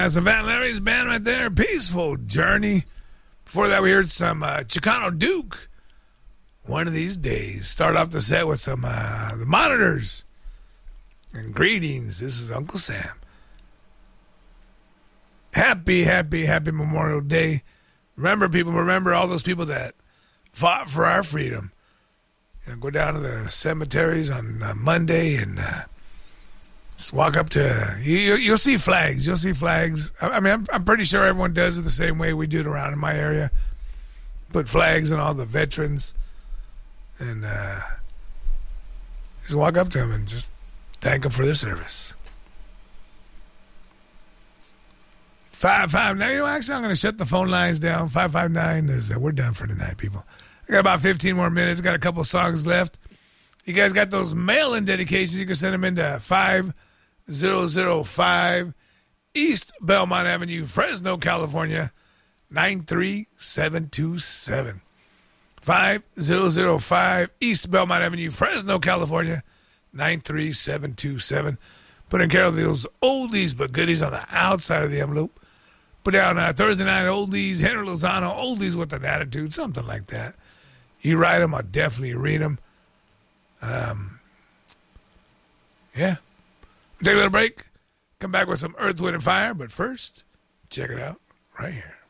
Savannah Larry's band right there, Peaceful Journey. Before that, we heard some Chicano Duke, One of These Days. Start off the set with some The Monitors. And greetings, this is Uncle Sam. Happy Memorial Day. Remember all those people that fought for our freedom. Go down to the cemeteries on Monday and just walk up to, you'll see flags. You'll see flags. I mean, I'm pretty sure everyone does it the same way we do it around in my area. Put flags on all the veterans and just walk up to them and just thank them for their service. 559. Actually, I'm going to shut the phone lines down. 559 is, we're done for tonight, people. I got about 15 more minutes. Got a couple songs left. You guys got those mail-in dedications. You can send them into 5005 East Belmont Avenue, Fresno, California, 93727. 5005 East Belmont Avenue, Fresno, California, 93727. Put in care of those oldies but goodies on the outside of the envelope. Put down Thursday night oldies, Henry Lozano, oldies with an attitude, something like that. You write them, I'll definitely read them. Yeah. We'll take a little break. Come back with some Earth, Wind, and Fire. But first, check it out right here.